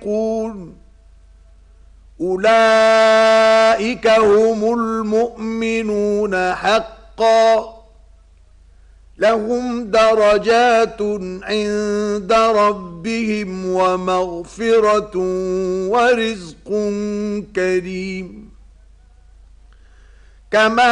الصادقون أولئك هم المؤمنون حقا لهم درجات عند ربهم ومغفرة ورزق كريم كما